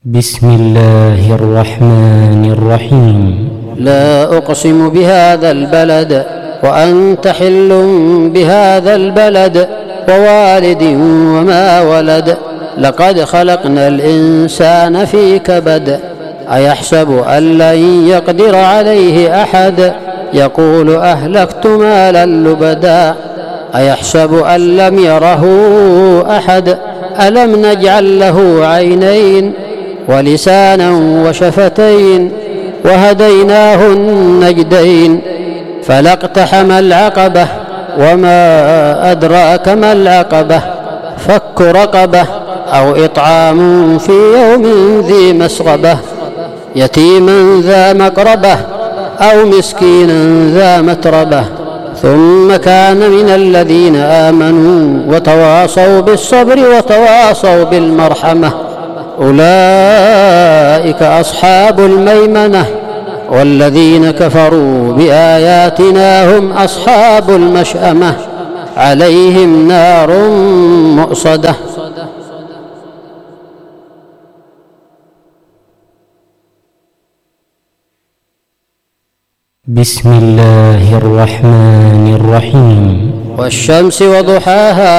بسم الله الرحمن الرحيم. لا أقسم بهذا البلد وأنت حل بهذا البلد ووالد وما ولد لقد خلقنا الإنسان في كبد أيحسب أن لن يقدر عليه أحد يقول أهلكت مالا لبدا أيحسب أن لم يره أحد ألم نجعل له عينين ولسانا وشفتين وهديناه النجدين فلا اقتحم العقبة وما أدراك ما العقبة فك رقبة أو إطعام في يوم ذي مسغبة يتيما ذا مقربة أو مسكينا ذا متربة ثم كان من الذين آمنوا وتواصوا بالصبر وتواصوا بالمرحمة أولئك أصحاب الميمنة والذين كفروا بآياتنا هم أصحاب المشأمة عليهم نار مؤصدة. بسم الله الرحمن الرحيم. والشمس وضحاها